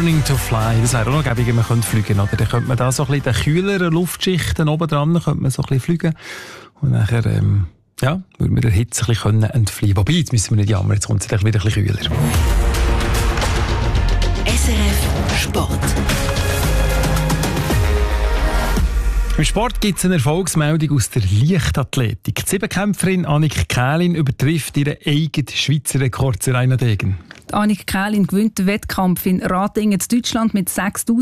Learning to Fly. Das wäre auch noch gäbig, man könnte fliegen. Oder? Dann könnte man da so ein bisschen die kühleren Luftschichten oben dran, könnte man so ein bisschen fliegen. Und nachher, würde man der Hitze ein bisschen entfliehen. Wobei, jetzt müssen wir nicht jammern, jetzt kommt es wieder ein bisschen kühler. SRF Sport. Im Sport gibt es eine Erfolgsmeldung aus der Leichtathletik. Die Siebenkämpferin Annik Kählin übertrifft ihren eigenen Schweizer Rekord zu Rainer Degen. Annik Kählin gewinnt den Wettkampf in Ratingen in Deutschland mit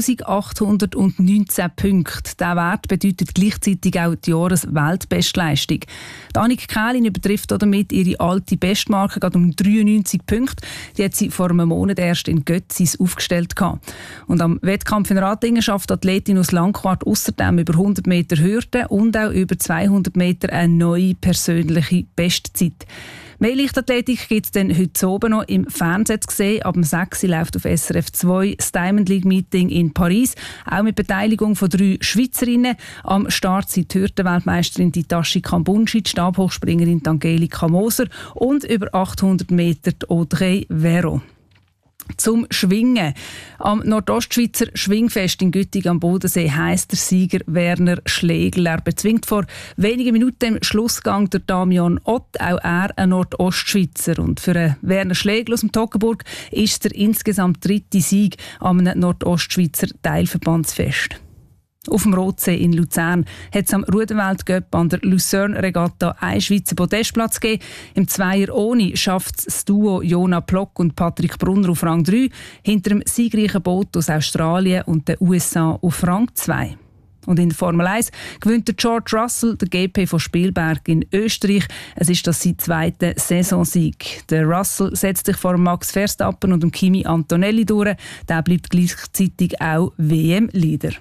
6'819 Punkten. Dieser Wert bedeutet gleichzeitig auch die Jahresweltbestleistung. Annik Kählin übertrifft damit ihre alte Bestmarke gerade um 93 Punkte. Die hat sie vor einem Monat erst in Götzis aufgestellt. Und am Wettkampf in Ratingen schafft die Athletin aus Langquart außerdem über 100 Meter Hürden und auch über 200 Meter eine neue persönliche Bestzeit. Mehr Leichtathletik gibt es dann heute oben noch im Fernsehen zu sehen. Ab 6 Uhr läuft auf SRF 2 das Diamond League Meeting in Paris. Auch mit Beteiligung von 3 Schweizerinnen. Am Start sind die Hürdenweltmeisterin Hitachi Kambunji, die Stabhochspringerin Angelika Moser und über 800 Meter die Audrey Vero. Zum Schwingen. Am Nordostschweizer Schwingfest in Güttig am Bodensee heisst der Sieger Werner Schlegel. Er bezwingt vor wenigen Minuten im Schlussgang der Damian Ott, auch er ein Nordostschweizer. Und für Werner Schlegel aus dem Toggenburg ist es der insgesamt 3. Sieg am Nordostschweizer Teilverbandsfest. Auf dem Rotsee in Luzern hat es am Ruderweltcup an der Lucerne-Regatta einen Schweizer Podestplatz gegeben. Im Zweier ohne schafft es das Duo Jona Plock und Patrick Brunner auf Rang 3, hinter dem siegreichen Boot aus Australien und den USA auf Rang 2. Und in der Formel 1 gewinnt der George Russell den GP von Spielberg in Österreich. Es ist das sein zweiter Saisonsieg. Der Russell setzt sich vor Max Verstappen und dem Kimi Antonelli durch. Der bleibt gleichzeitig auch WM-Leader.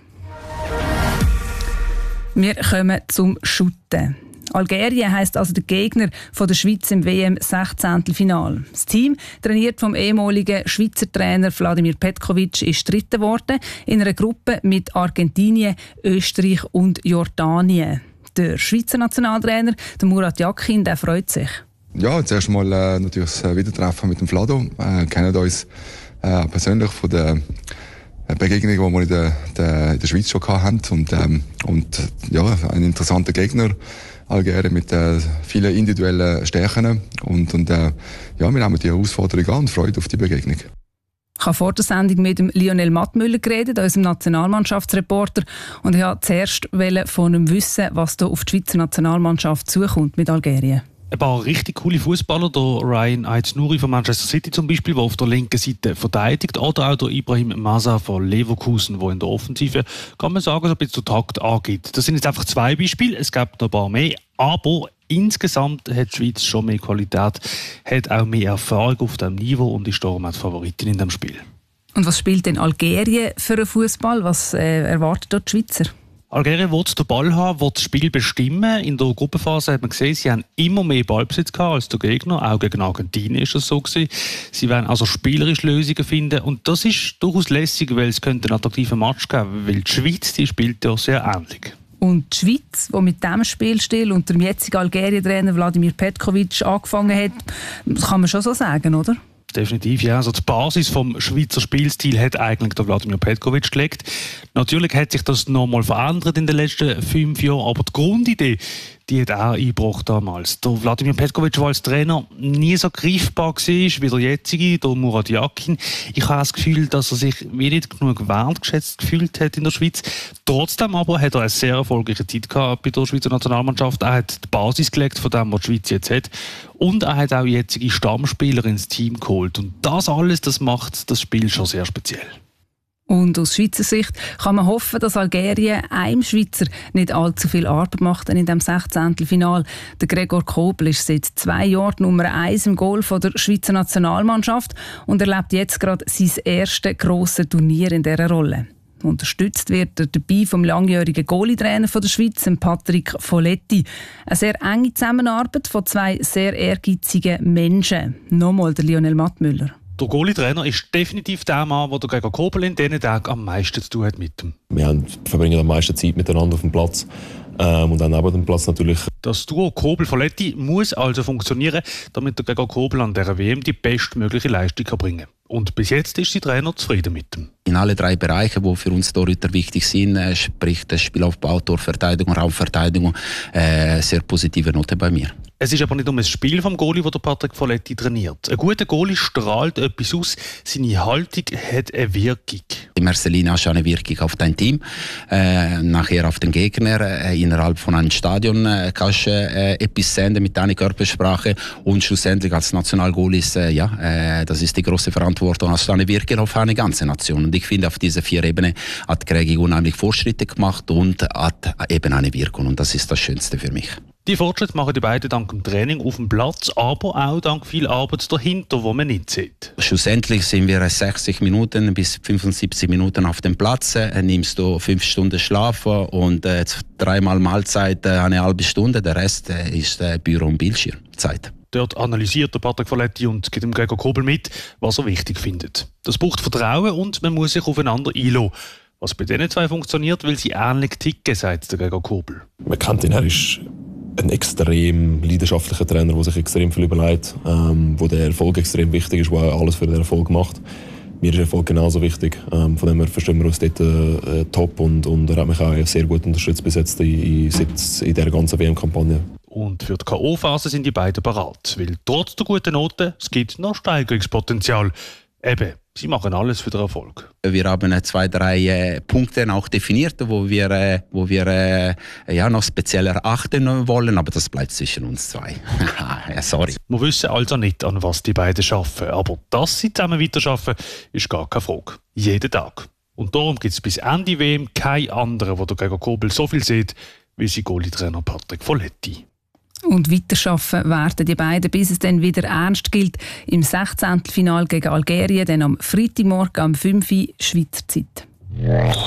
Wir kommen zum Schutten. Algerien heisst also der Gegner von der Schweiz im WM-16-Finale. Das Team, trainiert vom ehemaligen Schweizer Trainer Wladimir Petkovic, ist Dritter geworden in einer Gruppe mit Argentinien, Österreich und Jordanien. Der Schweizer Nationaltrainer, der Murat Yakin, der freut sich. Ja, zuerst mal natürlich das Wiedertreffen mit dem Vlado. Wir kennen uns persönlich von der Begegnung, die wir in der Schweiz schon hatten. Und ein interessanter Gegner, Algerien, mit vielen individuellen Stärken. Und wir nehmen die Herausforderung an und freuen auf die Begegnung. Ich habe vor der Sendung mit dem Lionel Mattmüller geredet, unserem Nationalmannschaftsreporter. Und ich wollte zuerst von ihm wissen, was da auf die Schweizer Nationalmannschaft zukommt mit Algerien. Ein paar richtig coole Fußballer, der Ryan Aït-Nouri von Manchester City zum Beispiel, der auf der linken Seite verteidigt, oder auch der Ibrahim Maza von Leverkusen, der in der Offensive, kann man sagen, so ein bisschen Takt angibt. Das sind jetzt einfach 2 Beispiele, es gibt noch ein paar mehr, aber insgesamt hat die Schweiz schon mehr Qualität, hat auch mehr Erfahrung auf diesem Niveau und ist darum auch die Favoritin in diesem Spiel. Und was spielt denn Algerien für einen Fußball? Was erwartet dort die Schweizer? Algerien will den Ball haben, will das Spiel bestimmen. In der Gruppenphase hat man gesehen, sie haben immer mehr Ballbesitz gehabt als der Gegner. Auch gegen Argentinien ist das so gewesen. Sie werden also spielerisch Lösungen finden. Und das ist durchaus lässig, weil es könnte einen attraktiven Match geben. Weil die Schweiz, die spielt ja sehr ähnlich. Und die Schweiz, die mit diesem Spielstil unter dem jetzigen Algerien-Trainer Wladimir Petkovic angefangen hat, das kann man schon so sagen, oder? Definitiv, ja. Also die Basis vom Schweizer Spielstil hat eigentlich der Wladimir Petkovic gelegt. Natürlich hat sich das nochmal verändert in den letzten 5 Jahren, aber die Grundidee, die hat auch eingebracht damals. Der Wladimir Petkovic, der als Trainer nie so greifbar war wie der jetzige, der Murat Yakin. Ich habe das Gefühl, dass er sich wie nicht genug wertgeschätzt gefühlt hat in der Schweiz. Trotzdem aber hat er eine sehr erfolgreiche Zeit gehabt bei der Schweizer Nationalmannschaft. Er hat die Basis gelegt von dem, was die Schweiz jetzt hat. Und er hat auch jetzige Stammspieler ins Team geholt. Und das alles, das macht das Spiel schon sehr speziell. Und aus Schweizer Sicht kann man hoffen, dass Algerien einem Schweizer nicht allzu viel Arbeit macht in diesem 16. Finale. Der Gregor Kobel ist seit 2 Jahren Nummer 1 im Goal von der Schweizer Nationalmannschaft und erlebt jetzt gerade sein erstes grosses Turnier in dieser Rolle. Unterstützt wird er dabei vom langjährigen Goalie-Trainer der Schweiz, Patrick Folletti. Eine sehr enge Zusammenarbeit von 2 sehr ehrgeizigen Menschen. Nochmal der Lionel Mattmüller. Der Goalie-Trainer ist definitiv der Mann, der Gregor Kobel in diesen Tagen am meisten zu tun hat mit ihm. Wir verbringen am meisten Zeit miteinander auf dem Platz und dann neben dem Platz natürlich. Das Duo Kobel-Folletti muss also funktionieren, damit der Gregor Kobel an dieser WM die bestmögliche Leistung bringen kann. Und bis jetzt ist der Trainer zufrieden mit ihm. In alle 3 Bereiche, die für uns Torhüter wichtig sind, sprich das Spielaufbau, Torverteidigung, Raumverteidigung, sehr positive Note bei mir. Es ist aber nicht nur das Spiel vom Goalie, das Patrick Folletti trainiert. Ein guter Goalie strahlt etwas aus, seine Haltung hat eine Wirkung. In erster Linie hast du eine Wirkung auf dein Team, nachher auf den Gegner. Innerhalb von einem Stadion kannst du etwas senden mit deiner Körpersprache und schlussendlich als Nationalgoalie ist, das ist die große Verantwortung, hast du eine Wirkung auf eine ganze Nation. Und ich finde, auf dieser 4 Ebenen hat Gregi unheimlich Fortschritte gemacht und hat eben eine Wirkung. Und das ist das Schönste für mich. Die Fortschritte machen die beiden dank dem Training auf dem Platz, aber auch dank viel Arbeit dahinter, die man nicht sieht. Schlussendlich sind wir 60 Minuten bis 75 Minuten auf dem Platz. Nimmst du 5 Stunden Schlaf und 3-mal Mahlzeit eine halbe Stunde. Der Rest ist Büro- und Bildschirmzeit. Dort analysiert der Patrick Folletti und gibt dem Gregor Kobel mit, was er wichtig findet. Das braucht Vertrauen und man muss sich aufeinander einlassen. Was bei diesen 2 funktioniert, weil sie ähnlich ticken, sagt der Gregor Kobel. Man kennt ihn, er ist ein extrem leidenschaftlicher Trainer, der sich extrem viel überlegt, wo der Erfolg extrem wichtig ist, der alles für den Erfolg macht. Mir ist Erfolg genauso wichtig. Von dem her verstehen wir uns dort top und er hat mich auch sehr gut unterstützt bis jetzt in dieser ganzen WM-Kampagne. Und für die K.O.-Phase sind die beiden bereit, weil trotz der guten Noten es gibt noch Steigerungspotenzial. Eben, sie machen alles für den Erfolg. Wir haben 2-3 Punkte auch definiert, wo wir noch spezieller achten wollen, aber das bleibt zwischen uns 2. Sorry. Wir wissen also nicht, an was die beiden arbeiten, aber dass sie zusammen weiterarbeiten, ist gar keine Frage. Jeden Tag. Und darum gibt es bis Ende WM keinen anderen, der Gregor Kobel so viel sieht, wie sein Goalie-Trainer Patrick Folletti. Und weiterarbeiten werden die beiden, bis es dann wieder ernst gilt. Im 16. Finale gegen Algerien, dann am Freitagmorgen um 5 Uhr Schweizer Zeit.